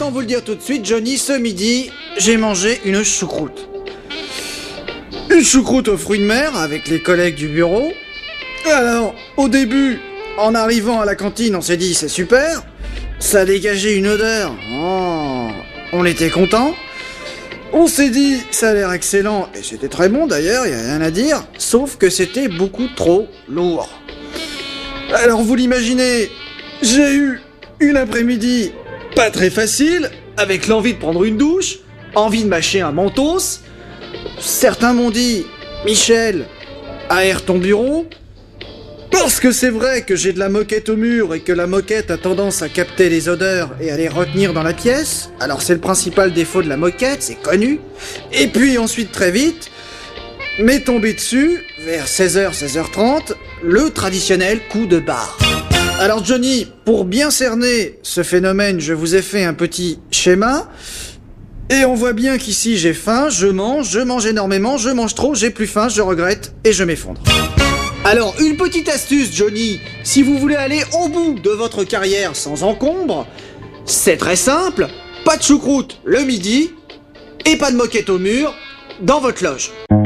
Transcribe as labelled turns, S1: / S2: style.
S1: autant vous le dire tout de suite, Johnny, ce midi, j'ai mangé une choucroute. Une choucroute aux fruits de mer avec les collègues du bureau. Alors, au début, en arrivant à la cantine, on s'est dit c'est super. Ça dégageait une odeur. Oh, on était content. On s'est dit ça a l'air excellent, et c'était très bon d'ailleurs, y a rien à dire, sauf que c'était beaucoup trop lourd. Alors vous l'imaginez, j'ai eu une après-midi pas très facile, avec l'envie de prendre une douche, envie de mâcher un mentos. Certains m'ont dit « Michel, aère ton bureau ?» Parce que c'est vrai que j'ai de la moquette au mur et que la moquette a tendance à capter les odeurs et à les retenir dans la pièce. Alors c'est le principal défaut de la moquette, c'est connu. Et puis ensuite très vite, m'est tombé dessus, vers 16h, 16h30, le traditionnel coup de barre. Alors Johnny, pour bien cerner ce phénomène, je vous ai fait un petit schéma. Et on voit bien qu'ici j'ai faim, je mange énormément, je mange trop, j'ai plus faim, je regrette et je m'effondre. Alors, une petite astuce, Johnny, si vous voulez aller au bout de votre carrière sans encombre, c'est très simple, pas de choucroute le midi et pas de moquette au mur dans votre loge.